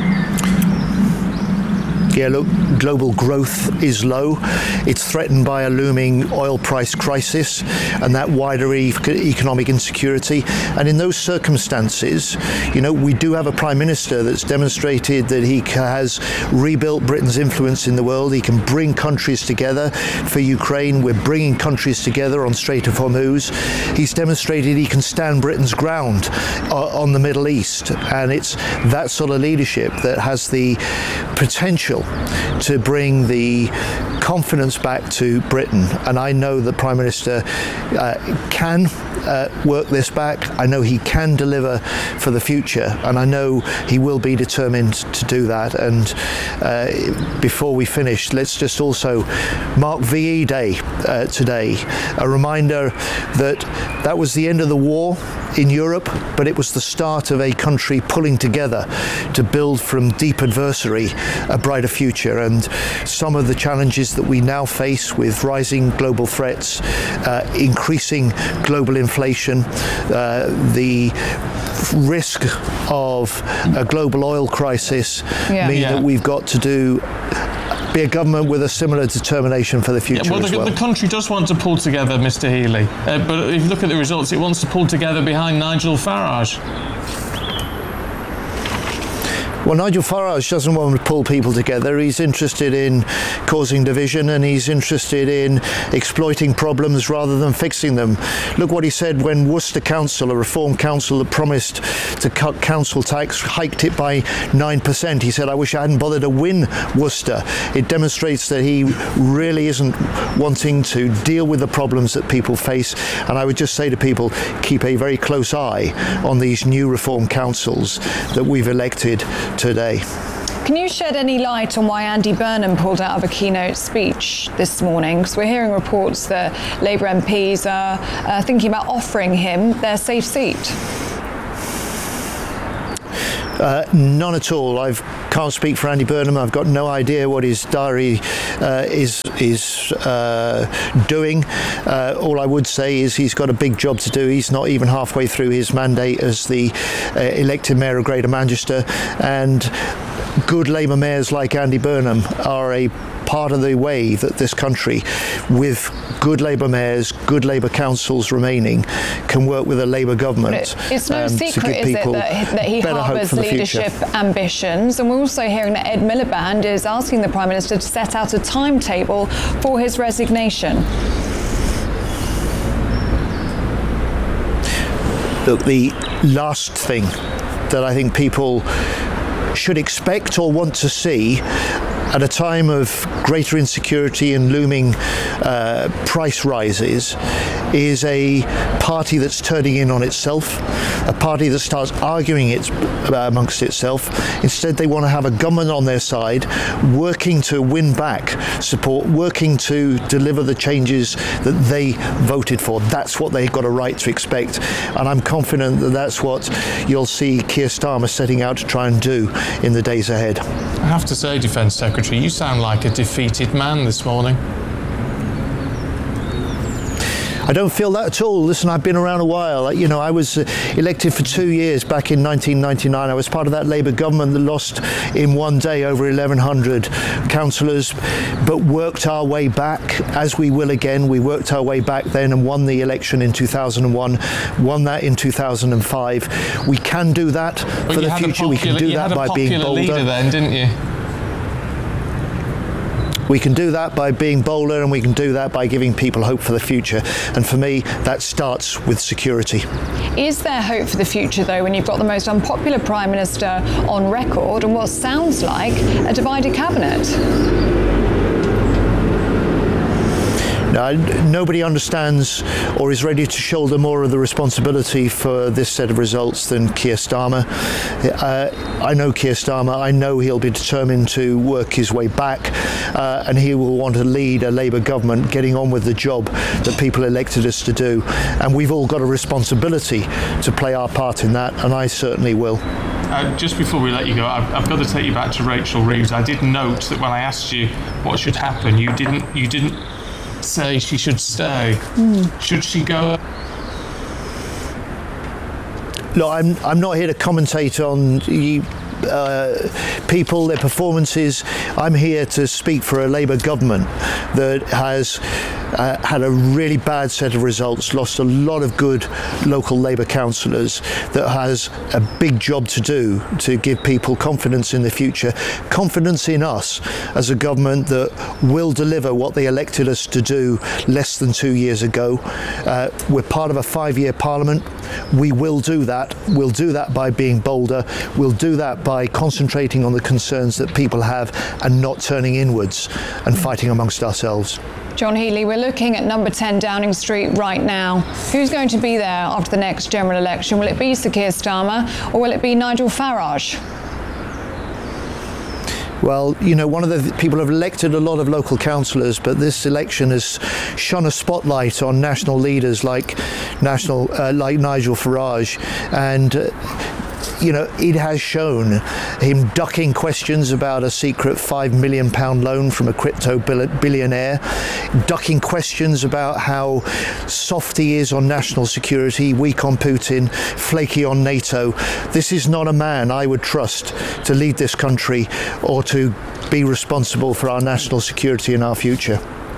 Yeah, look, global growth is low. It's threatened by a looming oil price crisis and that wider economic insecurity. And in those circumstances, you know, we do have a Prime Minister that's demonstrated that he has rebuilt Britain's influence in the world. He can bring countries together. For Ukraine, we're bringing countries together on Strait of Hormuz. He's demonstrated he can stand Britain's ground on the Middle East. And it's that sort of leadership that has the potential to bring the confidence back to Britain. And I know the Prime Minister can work this back. I know he can deliver for the future, and I know he will be determined to do that. And before we finish, let's just also mark VE Day today, a reminder that was the end of the war in Europe, but it was the start of a country pulling together to build from deep adversary a brighter future. And some of the challenges that we now face with rising global threats, increasing global inflation, the risk of a global oil crisis mean that we've got to do be a government with a similar determination for the future well, as well. The country does want to pull together, Mr. Healy, but if you look at the results, it wants to pull together behind Nigel Farage. Well, Nigel Farage doesn't want to pull people together. He's interested in causing division, and he's interested in exploiting problems rather than fixing them. Look what he said when Worcester Council, a reform council that promised to cut council tax, hiked it by 9%. He said, I wish I hadn't bothered to win Worcester. It demonstrates that he really isn't wanting to deal with the problems that people face. And I would just say to people, keep a very close eye on these new reform councils that we've elected today. Can you shed any light on why Andy Burnham pulled out of a keynote speech this morning? Because we're hearing reports that Labour MPs are thinking about offering him their safe seat. None at all. I can't speak for Andy Burnham. I've got no idea what his diary is doing. All I would say is he's got a big job to do. He's not even halfway through his mandate as the elected Mayor of Greater Manchester, and good Labour mayors like Andy Burnham are a part of the way that this country, with good Labour mayors, good Labour councils remaining, can work with a Labour government. It's no secret, is it, that he harbours leadership ambitions? And we're also hearing that Ed Miliband is asking the Prime Minister to set out a timetable for his resignation. Look, the last thing that I think people should expect or want to see at a time of greater insecurity and looming price rises is a party that's turning in on itself, a party that starts arguing amongst itself. Instead, they want to have a government on their side, working to win back support, working to deliver the changes that they voted for. That's what they've got a right to expect. And I'm confident that that's what you'll see Keir Starmer setting out to try and do in the days ahead. I have to say, Defence Secretary, you sound like a defeated man this morning. I don't feel that at all. Listen, I've been around a while. You know, I was elected for 2 years back in 1999. I was part of that Labour government that lost in one day over 1,100 councillors, but worked our way back, as we will again. We worked our way back then and won the election in 2001, won that in 2005. We can do that for the future. We can do that by being bolder. You had a popular leader then, didn't you? We can do that by being bolder, and we can do that by giving people hope for the future. And for me, that starts with security. Is there hope for the future, though, when you've got the most unpopular Prime Minister on record and what sounds like a divided cabinet? Nobody understands or is ready to shoulder more of the responsibility for this set of results than Keir Starmer. I know Keir Starmer. I know he'll be determined to work his way back, and he will want to lead a Labour government getting on with the job that people elected us to do. And we've all got a responsibility to play our part in that, and I certainly will. Just before we let you go, I've got to take you back to Rachel Reeves. I did note that when I asked you what should happen, you didn't say she should stay. Should she go? Look, I'm not here to commentate on people, their performances. I'm here to speak for a Labour government that has had a really bad set of results, lost a lot of good local Labour councillors, that has a big job to do to give people confidence in the future, confidence in us as a government that will deliver what they elected us to do less than 2 years ago. We're part of a 5-year parliament. We will do that. We'll do that by being bolder. We'll do that by concentrating on the concerns that people have and not turning inwards and fighting amongst ourselves. John Healey, we're looking at number 10 Downing Street right now. Who's going to be there after the next general election? Will it be Sir Keir Starmer or will it be Nigel Farage? Well, you know, one of the people have elected a lot of local councillors, but this election has shone a spotlight on national leaders like Nigel Farage, and it has shown him ducking questions about a secret £5 million loan from a crypto billionaire, ducking questions about how soft he is on national security, weak on Putin, flaky on NATO. This is not a man I would trust to lead this country or to be responsible for our national security and our future.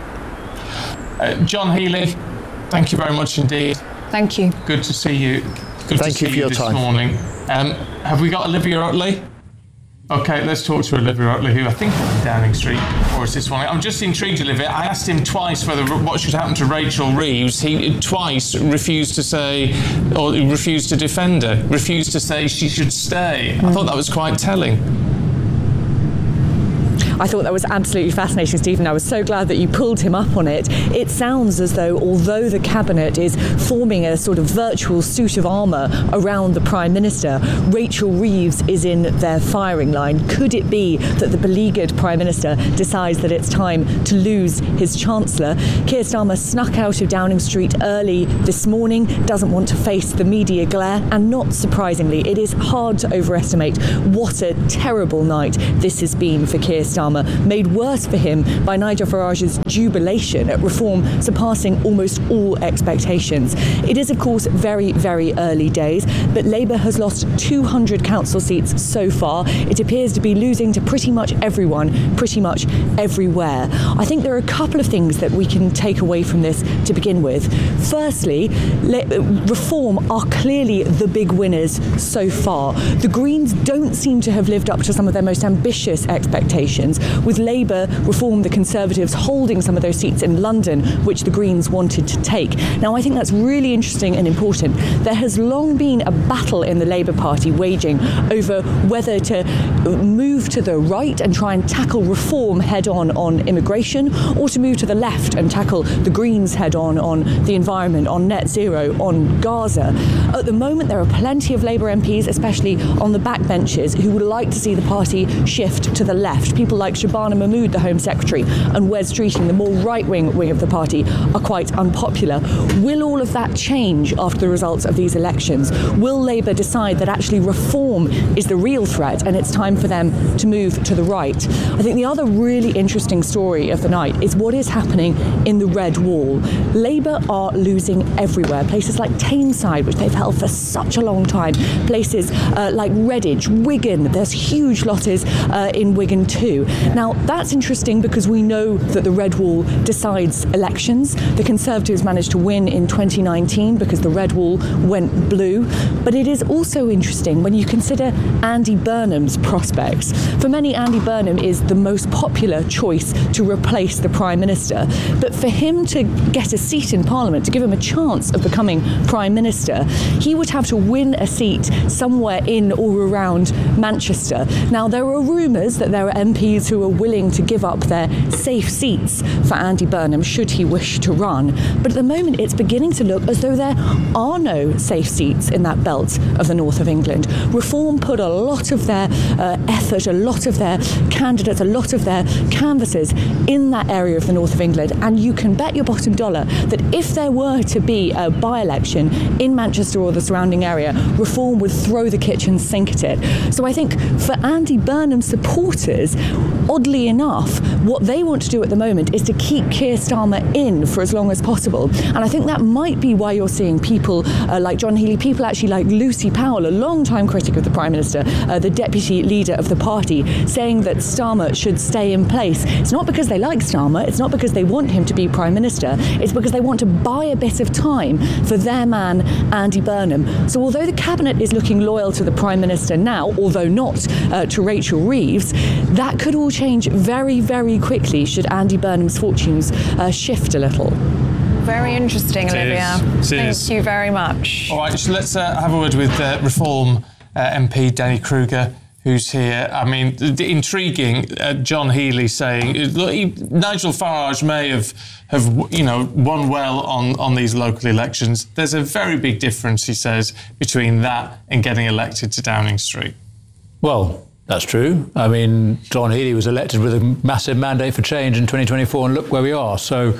John Healey, thank you very much indeed. Thank you. Good to see you. Good Thank to see you for your this time. morning. Have we got Olivia Utley? Okay, let's talk to Olivia Utley, who I think is in Downing Street for us this morning. I'm just intrigued, Olivia. I asked him twice what should happen to Rachel Reeves. He twice refused to say, or refused to defend her, refused to say she should stay. I thought that was quite telling. I thought that was absolutely fascinating, Stephen. I was so glad that you pulled him up on it. It sounds as though, although the Cabinet is forming a sort of virtual suit of armour around the Prime Minister, Rachel Reeves is in their firing line. Could it be that the beleaguered Prime Minister decides that it's time to lose his Chancellor? Keir Starmer snuck out of Downing Street early this morning, doesn't want to face the media glare, and not surprisingly, it is hard to overestimate what a terrible night this has been for Keir Starmer, made worse for him by Nigel Farage's jubilation at reform surpassing almost all expectations. It is, of course, very, very early days, but Labour has lost 200 council seats so far. It appears to be losing to pretty much everyone, pretty much everywhere. I think there are a couple of things that we can take away from this to begin with. Firstly, reform are clearly the big winners so far. The Greens don't seem to have lived up to some of their most ambitious expectations, with Labour, Reform, the Conservatives holding some of those seats in London, which the Greens wanted to take. Now, I think that's really interesting and important. There has long been a battle in the Labour Party waging over whether to move to the right and try and tackle reform head-on on immigration, or to move to the left and tackle the Greens head-on on the environment, on net zero, on Gaza. At the moment, there are plenty of Labour MPs, especially on the backbenches, who would like to see the party shift to the left. People like Shabana Mahmood, the Home Secretary, and Wes Streeting, the more right-wing wing of the party, are quite unpopular. Will all of that change after the results of these elections? Will Labour decide that actually reform is the real threat and it's time for them to move to the right? I think the other really interesting story of the night is what is happening in the Red Wall. Labour are losing everywhere. Places like Tameside, which they've held for such a long time. Places like Redditch, Wigan. There's huge losses in Wigan too. Now, that's interesting because we know that the Red Wall decides elections. The Conservatives managed to win in 2019 because the Red Wall went blue. But it is also interesting when you consider Andy Burnham's prospects. For many, Andy Burnham is the most popular choice to replace the Prime Minister. But for him to get a seat in Parliament, to give him a chance of becoming Prime Minister, he would have to win a seat somewhere in or around Manchester. Now, there are rumours that there are MPs who are willing to give up their safe seats for Andy Burnham should he wish to run. But at the moment, it's beginning to look as though there are no safe seats in that belt of the north of England. Reform put a lot of their effort, a lot of their candidates, a lot of their canvassers in that area of the north of England. And you can bet your bottom dollar that if there were to be a by-election in Manchester or the surrounding area, Reform would throw the kitchen sink at it. So I think for Andy Burnham's supporters, oddly enough, what they want to do at the moment is to keep Keir Starmer in for as long as possible. And I think that might be why you're seeing people like John Healey, people actually like Lucy Powell, a long-time critic of the Prime Minister, the deputy leader of the party, saying that Starmer should stay in place. It's not because they like Starmer, it's not because they want him to be Prime Minister, it's because they want to buy a bit of time for their man, Andy Burnham. So although the Cabinet is looking loyal to the Prime Minister now, although not to Rachel Reeves, that could all change very, very quickly should Andy Burnham's fortunes shift a little. Very interesting, Olivia. Thank you very much. All right, so let's have a word with Reform MP Danny Kruger, who's here. I mean, the intriguing, John Healey saying, look, Nigel Farage may have won well on these local elections. There's a very big difference, he says, between that and getting elected to Downing Street. Well, that's true. I mean, John Healey was elected with a massive mandate for change in 2024, and look where we are. So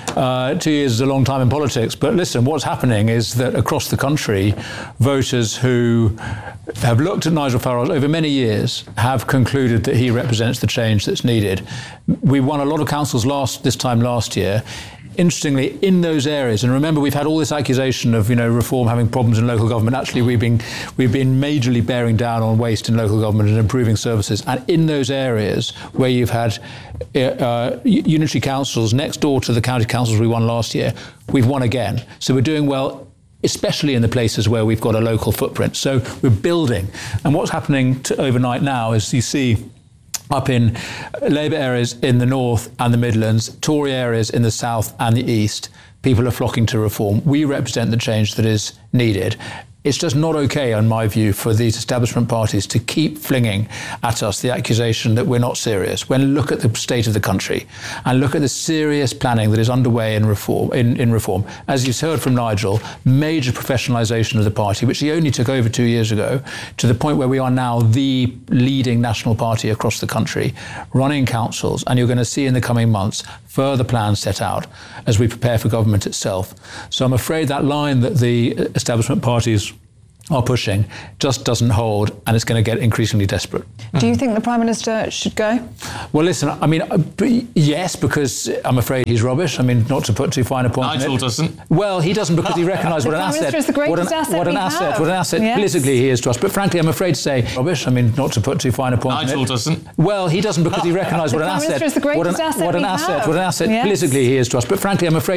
2 years is a long time in politics, but listen, what's happening is that across the country, voters who have looked at Nigel Farage over many years have concluded that he represents the change that's needed. We won a lot of councils this time last year. Interestingly, in those areas, and remember, we've had all this accusation of, reform having problems in local government. Actually, we've been majorly bearing down on waste in local government and improving services. And in those areas where you've had unitary councils next door to the county councils we won last year, we've won again. So we're doing well, especially in the places where we've got a local footprint. So we're building. And what's happening overnight now is you see up in Labour areas in the north and the Midlands, Tory areas in the south and the east, people are flocking to reform. We represent the change that is needed. It's just not okay, in my view, for these establishment parties to keep flinging at us the accusation that we're not serious. When look at the state of the country and look at the serious planning that is underway in reform. As you've heard from Nigel, major professionalisation of the party, which he only took over 2 years ago, to the point where we are now the leading national party across the country, running councils, and you're going to see in the coming months further plans set out as we prepare for government itself. So I'm afraid that line that the establishment parties are pushing just doesn't hold, and it's going to get increasingly desperate. Do you think the Prime Minister should go? Well, listen, I mean, yes, because I'm afraid he's rubbish. I mean, not to put too fine a point on it. Nigel doesn't. Well, he doesn't because he recognised what an asset. The Prime Minister is the greatest asset we have. What an asset yes. politically he is to us. But frankly, I'm afraid to say rubbish. I mean, not to put too fine a point on it. Nigel doesn't. Well, he doesn't because he recognised what an asset. The Prime Minister is the greatest asset we have. What an asset politically he is to us. But frankly, I'm afraid